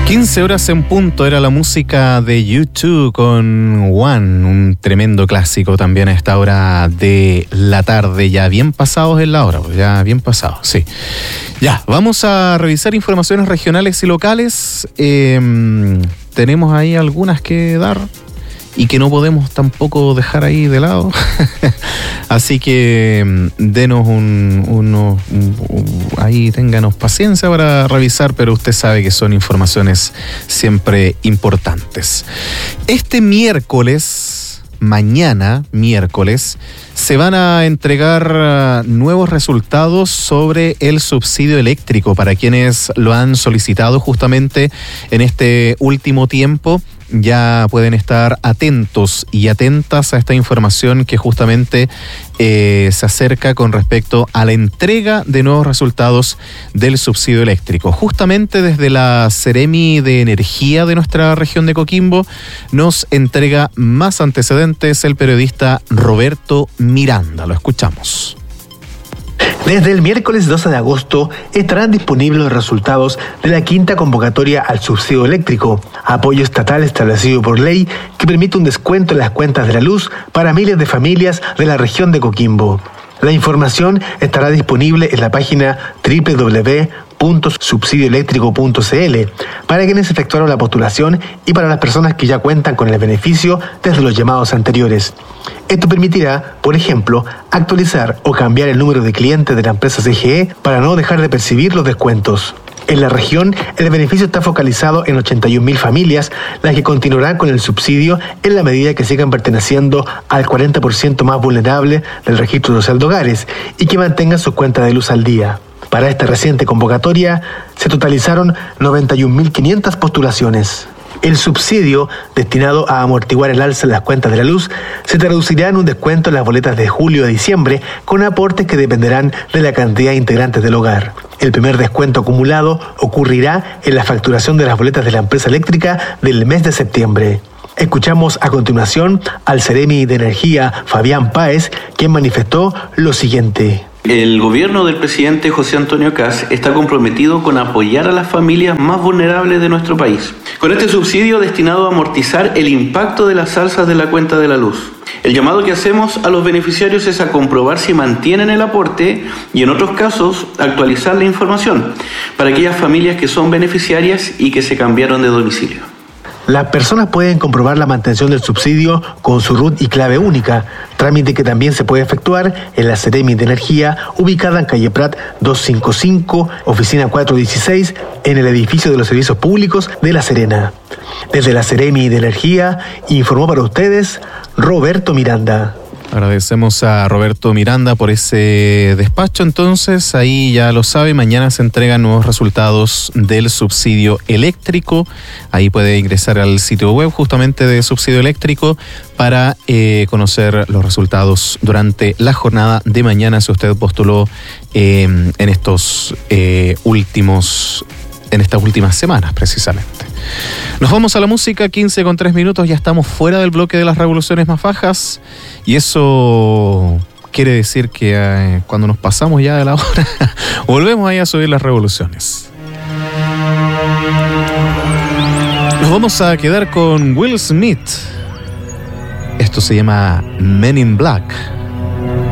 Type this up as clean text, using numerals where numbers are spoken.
15 horas en punto era la música de U2 con One, un tremendo clásico también a esta hora de la tarde, ya bien pasados en la hora, ya bien pasados, sí. Ya, vamos a revisar informaciones regionales y locales. Tenemos ahí algunas que dar y que no podemos tampoco dejar ahí de lado. Así que denos ahí ténganos paciencia para revisar, pero usted sabe que son informaciones siempre importantes. Este mañana miércoles, se van a entregar nuevos resultados sobre el subsidio eléctrico para quienes lo han solicitado justamente en este último tiempo. Ya pueden estar atentos y atentas a esta información que justamente se acerca con respecto a la entrega de nuevos resultados del subsidio eléctrico. Justamente desde la Seremi de Energía de nuestra región de Coquimbo nos entrega más antecedentes el periodista Roberto Miranda. Lo escuchamos. Desde el miércoles 12 de agosto estarán disponibles los resultados de la quinta convocatoria al subsidio eléctrico, apoyo estatal establecido por ley que permite un descuento en las cuentas de la luz para miles de familias de la región de Coquimbo. La información estará disponible en la página www.subsidioeléctrico.cl para quienes efectuaron la postulación y para las personas que ya cuentan con el beneficio desde los llamados anteriores. Esto permitirá, por ejemplo, actualizar o cambiar el número de clientes de la empresa CGE para no dejar de percibir los descuentos. En la región, el beneficio está focalizado en 81.000 familias, las que continuarán con el subsidio en la medida que sigan perteneciendo al 40% más vulnerable del registro social de hogares y que mantengan sus cuentas de luz al día. Para esta reciente convocatoria se totalizaron 91.500 postulaciones. El subsidio, destinado a amortiguar el alza en las cuentas de la luz, se traducirá en un descuento en las boletas de julio a diciembre, con aportes que dependerán de la cantidad de integrantes del hogar. El primer descuento acumulado ocurrirá en la facturación de las boletas de la empresa eléctrica del mes de septiembre. Escuchamos a continuación al Seremi de Energía, Fabián Páez, quien manifestó lo siguiente. El gobierno del presidente José Antonio Kast está comprometido con apoyar a las familias más vulnerables de nuestro país, con este subsidio destinado a amortizar el impacto de las alzas de la cuenta de la luz. El llamado que hacemos a los beneficiarios es a comprobar si mantienen el aporte y, en otros casos, actualizar la información para aquellas familias que son beneficiarias y que se cambiaron de domicilio. Las personas pueden comprobar la mantención del subsidio con su RUT y clave única, trámite que también se puede efectuar en la Seremi de Energía, ubicada en calle Prat 255, oficina 416, en el edificio de los servicios públicos de La Serena. Desde la Seremi de Energía, informó para ustedes Roberto Miranda. Agradecemos a Roberto Miranda por ese despacho. Entonces, ahí ya lo sabe, mañana se entregan nuevos resultados del subsidio eléctrico. Ahí puede ingresar al sitio web justamente de subsidio eléctrico para conocer los resultados durante la jornada de mañana si usted postuló en estas últimas semanas precisamente. Nos vamos a la música, 15:03, ya estamos fuera del bloque de las revoluciones más bajas y eso quiere decir que cuando nos pasamos ya de la hora volvemos ahí a subir las revoluciones. Nos vamos a quedar con Will Smith. Esto se llama Men in Black.